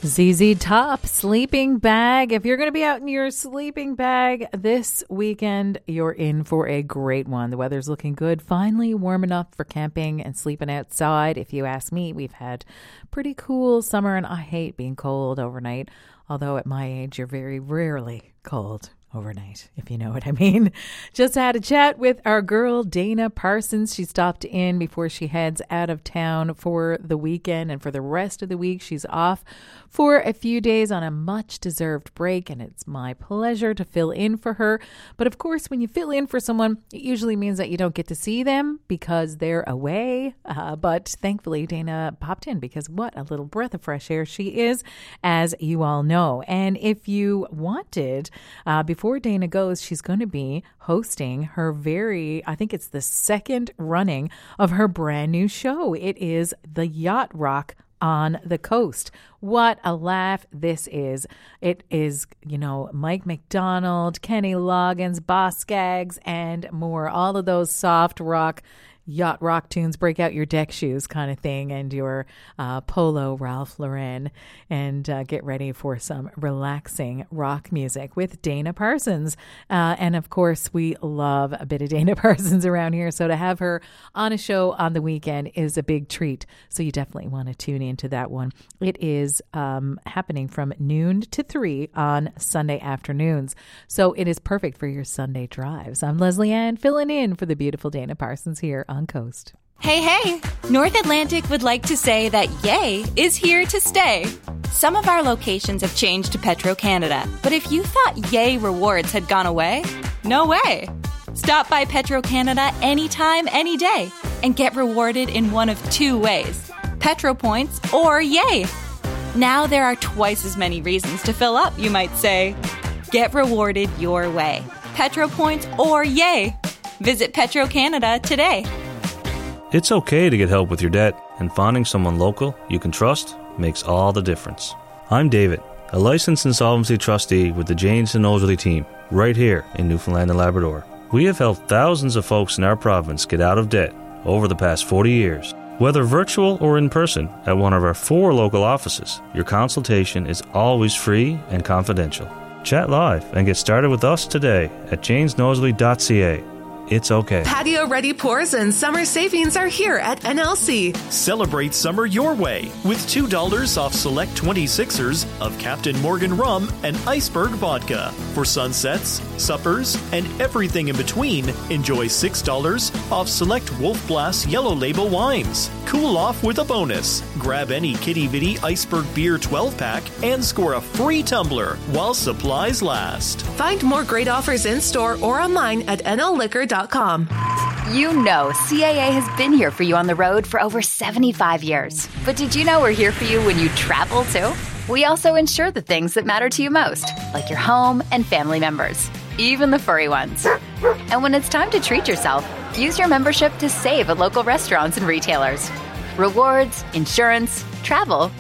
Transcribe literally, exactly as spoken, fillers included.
Z Z Top, sleeping bag. If you're going to be out in your sleeping bag this weekend, you're in for a great one. The weather's looking good. Finally warm enough for camping and sleeping outside. If you ask me, we've had pretty cool summer, and I hate being cold overnight. Although at my age, you're very rarely cold overnight, if you know what I mean. Just had a chat with our girl, Dana Parsons. She stopped in before she heads out of town for the weekend, and for the rest of the week, she's off for a few days on a much-deserved break, and it's my pleasure to fill in for her. But of course, when you fill in for someone, it usually means that you don't get to see them because they're away. Uh, but thankfully, Dana popped in because what a little breath of fresh air she is, as you all know. And if you wanted, uh, before Before Dana goes, she's going to be hosting her very, I think it's the second running of her brand new show. It is the Yacht Rock on the Coast. What a laugh this is. It is, you know, Mike McDonald, Kenny Loggins, Boss Skaggs, and more. All of those soft rock yacht rock tunes, break out your deck shoes kind of thing, and your uh, polo Ralph Lauren, and uh, get ready for some relaxing rock music with Dana Parsons. Uh, and of course, we love a bit of Dana Parsons around here, so to have her on a show on the weekend is a big treat. So you definitely want to tune into that one. It is um, happening from noon to three on Sunday afternoons, so it is perfect for your Sunday drives. I'm Leslie Ann, filling in for the beautiful Dana Parsons here on Coast. Hey, hey! North Atlantic would like to say that Yay is here to stay. Some of our locations have changed to Petro-Canada, but if you thought Yay rewards had gone away, no way! Stop by Petro-Canada anytime, any day, and get rewarded in one of two ways: Petro Points or Yay. Now there are twice as many reasons to fill up, you might say. Get rewarded your way. Petro Points or Yay. Visit Petro-Canada today. It's okay to get help with your debt, and finding someone local you can trust makes all the difference. I'm David, a licensed insolvency trustee with the Janes and Nosworthy team, right here in Newfoundland and Labrador. We have helped thousands of folks in our province get out of debt over the past forty years. Whether virtual or in person at one of our four local offices, your consultation is always free and confidential. Chat live and get started with us today at janes nosworthy dot c a. It's okay. Patio-ready pours and summer savings are here at N L C. Celebrate summer your way with two dollars off select twenty-sixers of Captain Morgan rum and Iceberg vodka. For sunsets, suppers, and everything in between, enjoy six dollars off select Wolf Blass Yellow Label wines. Cool off with a bonus. Grab any Kitty Vitty Iceberg Beer twelve-pack and score a free tumbler while supplies last. Find more great offers in-store or online at N L liquor dot com. You know C A A has been here for you on the road for over seventy-five years. But did you know we're here for you when you travel too? We also insure the things that matter to you most, like your home and family members, even the furry ones. And when it's time to treat yourself, use your membership to save at local restaurants and retailers. Rewards, insurance, travel,